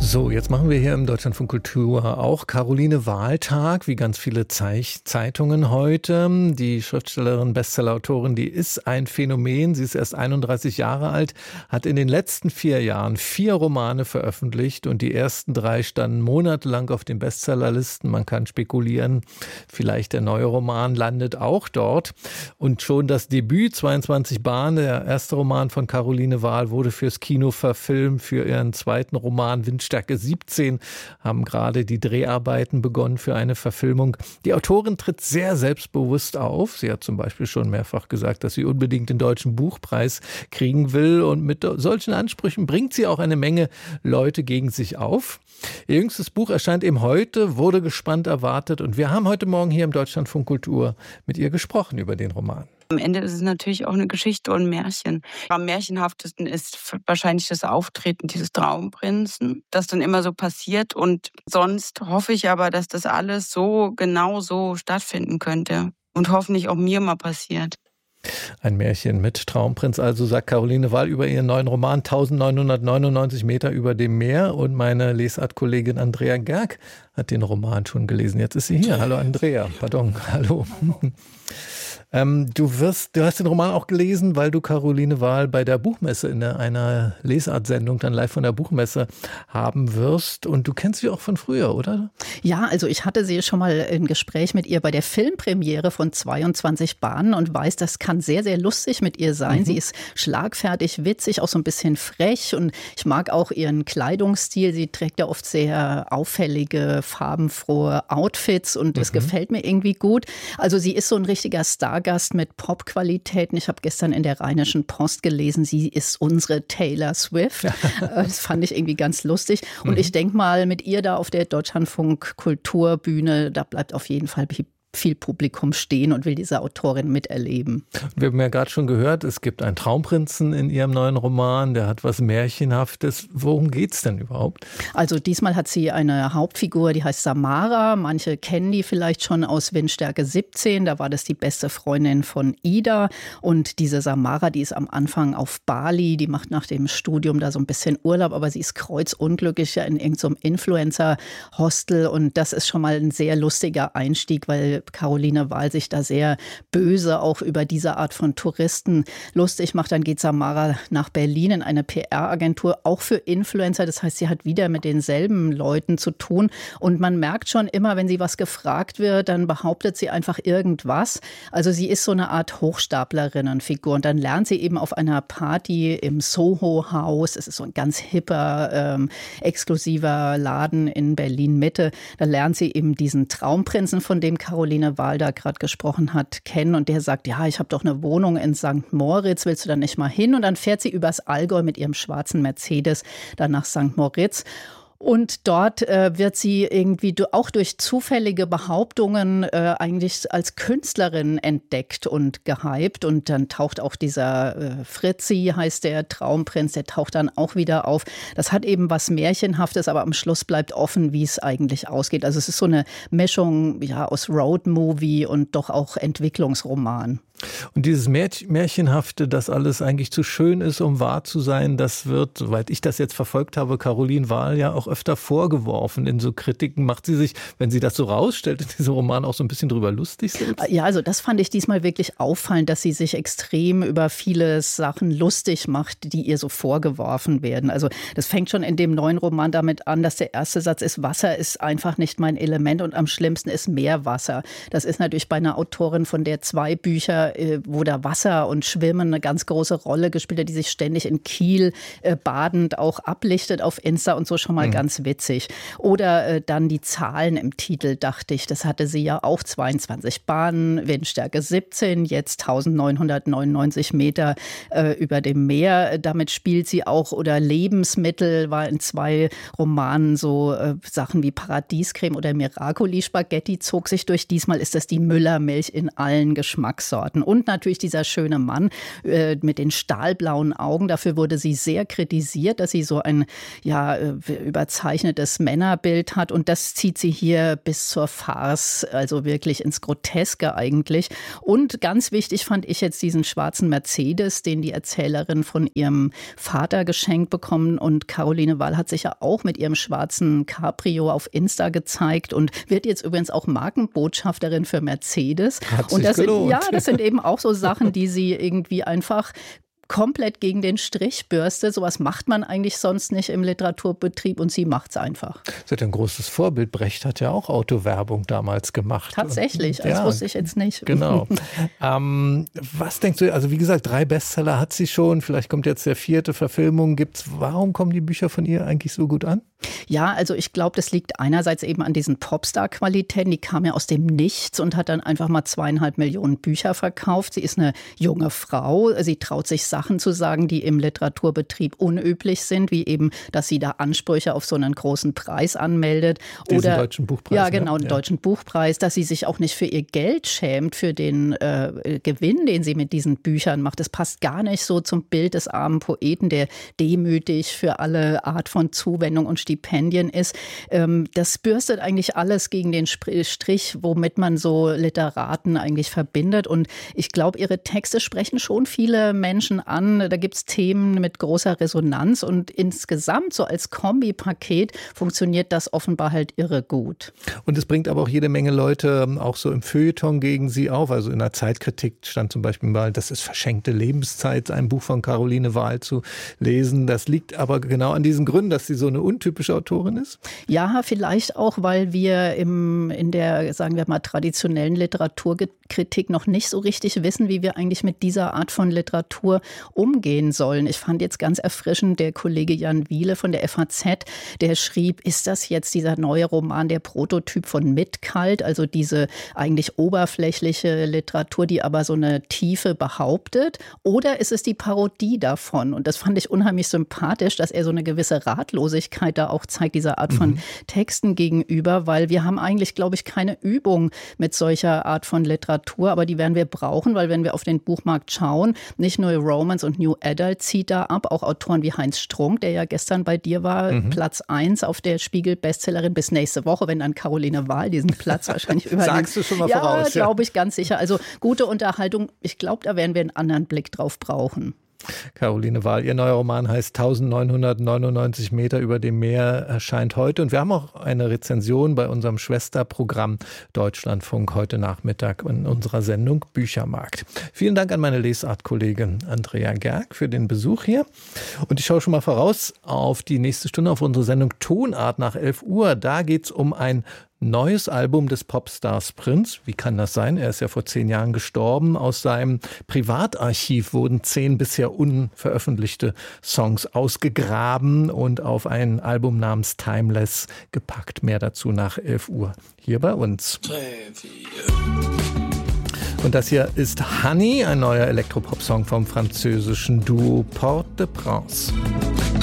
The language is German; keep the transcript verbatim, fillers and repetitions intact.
So, jetzt machen wir hier im Deutschlandfunk Kultur auch Caroline-Wahl-Tag, wie ganz viele Zeich- Zeitungen heute. Die Schriftstellerin, Bestsellerautorin, die ist ein Phänomen. Sie ist erst einunddreißig Jahre alt, hat in den letzten vier Jahren vier Romane veröffentlicht und die ersten drei standen monatelang auf den Bestsellerlisten. Man kann spekulieren, vielleicht der neue Roman landet auch dort. Und schon das Debüt zweiundzwanzig Bahnen, der erste Roman von Caroline Wahl, wurde fürs Kino verfilmt. Für ihren zweiten Roman Windstärke siebzehn haben gerade die Dreharbeiten begonnen für eine Verfilmung. Die Autorin tritt sehr selbstbewusst auf. Sie hat zum Beispiel schon mehrfach gesagt, dass sie unbedingt den Deutschen Buchpreis kriegen will. Und mit solchen Ansprüchen bringt sie auch eine Menge Leute gegen sich auf. Ihr jüngstes Buch erscheint eben heute, wurde gespannt erwartet. Und wir haben heute Morgen hier im Deutschlandfunk Kultur mit ihr gesprochen über den Roman. Am Ende ist es natürlich auch eine Geschichte und ein Märchen. Am märchenhaftesten ist wahrscheinlich das Auftreten dieses Traumprinzen, das dann immer so passiert. Und sonst hoffe ich aber, dass das alles so genau so stattfinden könnte und hoffentlich auch mir mal passiert. Ein Märchen mit Traumprinz, also sagt Caroline Wahl über ihren neuen Roman eintausendneunhundertneunundneunzig Meter über dem Meer. Und meine Lesartkollegin Andrea Gerg hat den Roman schon gelesen. Jetzt ist sie hier. Hallo Andrea, pardon, hallo. Ähm, du wirst, du hast den Roman auch gelesen, weil du Caroline Wahl bei der Buchmesse in einer Lesartsendung dann live von der Buchmesse haben wirst. Und du kennst sie auch von früher, oder? Ja, also ich hatte sie schon mal im Gespräch mit ihr bei der Filmpremiere von zweiundzwanzig Bahnen und weiß, das kann sehr, sehr lustig mit ihr sein. Mhm. Sie ist schlagfertig, witzig, auch so ein bisschen frech und ich mag auch ihren Kleidungsstil. Sie trägt ja oft sehr auffällige, farbenfrohe Outfits und das mhm. gefällt mir irgendwie gut. Also sie ist so ein richtiger Star Gast mit Popqualitäten. Ich habe gestern in der Rheinischen Post gelesen, sie ist unsere Taylor Swift. Das fand ich irgendwie ganz lustig. Und mhm. ich denke mal, mit ihr da auf der Deutschlandfunk Kulturbühne, da bleibt auf jeden Fall viel Publikum stehen und will diese Autorin miterleben. Wir haben ja gerade schon gehört, es gibt einen Traumprinzen in ihrem neuen Roman, der hat was Märchenhaftes. Worum geht's denn überhaupt? Also diesmal hat sie eine Hauptfigur, die heißt Samara. Manche kennen die vielleicht schon aus Windstärke siebzehn. Da war das die beste Freundin von Ida. Und diese Samara, die ist am Anfang auf Bali. Die macht nach dem Studium da so ein bisschen Urlaub, aber sie ist kreuzunglücklich in irgendeinem Influencer-Hostel. Und das ist schon mal ein sehr lustiger Einstieg, weil Caroline Wahl sich da sehr böse auch über diese Art von Touristen lustig macht. Dann geht Samara nach Berlin in eine P R-Agentur, auch für Influencer. Das heißt, sie hat wieder mit denselben Leuten zu tun. Und man merkt schon immer, wenn sie was gefragt wird, dann behauptet sie einfach irgendwas. Also sie ist so eine Art Hochstaplerinnenfigur. Und dann lernt sie eben auf einer Party im Soho-Haus, es ist so ein ganz hipper, ähm, exklusiver Laden in Berlin-Mitte, da lernt sie eben diesen Traumprinzen, von dem Caroline Wahl da gerade gesprochen hat, kennen. Und der sagt, ja, ich habe doch eine Wohnung in Sankt Moritz, willst du da nicht mal hin? Und dann fährt sie übers Allgäu mit ihrem schwarzen Mercedes dann nach Sankt Moritz. Und dort äh, wird sie irgendwie auch durch zufällige Behauptungen äh, eigentlich als Künstlerin entdeckt und gehypt. Und dann taucht auch dieser äh, Fritzi, heißt der Traumprinz, der taucht dann auch wieder auf. Das hat eben was Märchenhaftes, aber am Schluss bleibt offen, wie es eigentlich ausgeht. Also es ist so eine Mischung ja, aus Roadmovie und doch auch Entwicklungsroman. Und dieses Märchenhafte, dass alles eigentlich zu schön ist, um wahr zu sein, das wird, soweit ich das jetzt verfolgt habe, Caroline Wahl ja auch öfter vorgeworfen. In so Kritiken macht sie sich, wenn sie das so rausstellt, in diesem Roman auch so ein bisschen drüber lustig selbst. Ja, also das fand ich diesmal wirklich auffallend, dass sie sich extrem über viele Sachen lustig macht, die ihr so vorgeworfen werden. Also das fängt schon in dem neuen Roman damit an, dass der erste Satz ist, Wasser ist einfach nicht mein Element und am schlimmsten ist Meerwasser. Das ist natürlich bei einer Autorin, von der zwei Bücher, wo da Wasser und Schwimmen eine ganz große Rolle gespielt hat, die sich ständig in Kiel äh, badend auch ablichtet auf Insta und so, schon mal mhm. ganz witzig. Oder äh, dann die Zahlen im Titel, dachte ich, das hatte sie ja auch, zweiundzwanzig Bahnen, Windstärke siebzehn, jetzt eintausendneunhundertneunundneunzig Meter äh, über dem Meer. Damit spielt sie auch, oder Lebensmittel, war in zwei Romanen so äh, Sachen wie Paradiescreme oder Miracoli Spaghetti zog sich durch. Diesmal ist das die Müllermilch in allen Geschmackssorten. heiraten. Und natürlich dieser schöne Mann äh, mit den stahlblauen Augen. Dafür wurde sie sehr kritisiert, dass sie so ein ja, überzeichnetes Männerbild hat. Und das zieht sie hier bis zur Farce, also wirklich ins Groteske eigentlich. Und ganz wichtig fand ich jetzt diesen schwarzen Mercedes, den die Erzählerin von ihrem Vater geschenkt bekommen. Und Caroline Wahl hat sich ja auch mit ihrem schwarzen Cabrio auf Insta gezeigt und wird jetzt übrigens auch Markenbotschafterin für Mercedes. Hat und das sich gelohnt. Sind, ja, das sind eben auch so Sachen, die sie irgendwie einfach komplett gegen den Strich bürstet. Sowas macht man eigentlich sonst nicht im Literaturbetrieb und sie macht es einfach. Sie hat ein großes Vorbild. Brecht hat ja auch Autowerbung damals gemacht. Tatsächlich, und, das ja, wusste ich jetzt nicht. Genau. ähm, was denkst du, also wie gesagt, drei Bestseller hat sie schon, vielleicht kommt jetzt der vierte, Verfilmung gibt's. Warum kommen die Bücher von ihr eigentlich so gut an? Ja, also ich glaube, das liegt einerseits eben an diesen Popstar-Qualitäten. Die kam ja aus dem Nichts und hat dann einfach mal zweieinhalb Millionen Bücher verkauft. Sie ist eine junge Frau. Sie traut sich Sachen zu sagen, die im Literaturbetrieb unüblich sind, wie eben, dass sie da Ansprüche auf so einen großen Preis anmeldet. Diesen Oder deutschen Buchpreis. Ja, genau, ne? den ja. deutschen Buchpreis, dass sie sich auch nicht für ihr Geld schämt, für den äh, Gewinn, den sie mit diesen Büchern macht. Das passt gar nicht so zum Bild des armen Poeten, der demütig für alle Art von Zuwendung und Stipendien ist. Ähm, das bürstet eigentlich alles gegen den Strich, womit man so Literaten eigentlich verbindet. Und ich glaube, ihre Texte sprechen schon viele Menschen an. Da gibt es Themen mit großer Resonanz und insgesamt so als Kombipaket funktioniert das offenbar halt irre gut. Und es bringt aber auch jede Menge Leute auch so im Feuilleton gegen sie auf. Also in der Zeitkritik stand zum Beispiel mal, das ist verschenkte Lebenszeit, ein Buch von Caroline Wahl zu lesen. Das liegt aber genau an diesen Gründen, dass sie so eine untypische Autorin ist? Ja, vielleicht auch, weil wir im, in der, sagen wir mal, traditionellen Literaturkritik noch nicht so richtig wissen, wie wir eigentlich mit dieser Art von Literatur umgehen sollen. Ich fand jetzt ganz erfrischend, der Kollege Jan Wiele von der F A Z, der schrieb, ist das jetzt dieser neue Roman der Prototyp von Mitkalt, also diese eigentlich oberflächliche Literatur, die aber so eine Tiefe behauptet, oder ist es die Parodie davon? Und das fand ich unheimlich sympathisch, dass er so eine gewisse Ratlosigkeit da auch zeigt, dieser Art von mhm. Texten gegenüber, weil wir haben eigentlich, glaube ich, keine Übung mit solcher Art von Literatur, aber die werden wir brauchen, weil wenn wir auf den Buchmarkt schauen, nicht nur Romance und New Adult zieht da ab, auch Autoren wie Heinz Strunk, der ja gestern bei dir war, mhm. Platz eins auf der Spiegel-Bestsellerin bis nächste Woche, wenn dann Caroline Wahl diesen Platz wahrscheinlich übernimmt. Sagst du schon mal ja, voraus. Ja, glaube ich ganz sicher. Also gute Unterhaltung, ich glaube, da werden wir einen anderen Blick drauf brauchen. Caroline Wahl, ihr neuer Roman heißt neunzehnhundertneunundneunzig Meter über dem Meer, erscheint heute. Und wir haben auch eine Rezension bei unserem Schwesterprogramm Deutschlandfunk heute Nachmittag in unserer Sendung Büchermarkt. Vielen Dank an meine Lesart-Kollegin Andrea Gerg für den Besuch hier. Und ich schaue schon mal voraus auf die nächste Stunde, auf unsere Sendung Tonart nach elf Uhr. Da geht es um ein neues Album des Popstars Prince. Wie kann das sein? Er ist ja vor zehn Jahren gestorben. Aus seinem Privatarchiv wurden zehn bisher unveröffentlichte Songs ausgegraben und auf ein Album namens Timeless gepackt. Mehr dazu nach elf Uhr hier bei uns. Und das hier ist Honey, ein neuer Elektropop-Song vom französischen Duo Port de Prince.